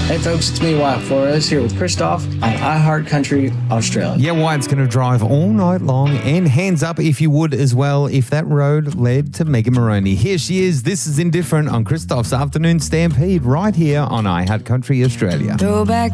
Hey folks, it's me, Wyatt Flores, here with Christoph on iHeart Country Australia. Yeah, Wyatt's going to drive all night long, and hands up if you would as well if that road led to Megan Moroney. Here she is. This is Indifferent on Christoph's Afternoon Stampede right here on iHeart Country Australia. Throwback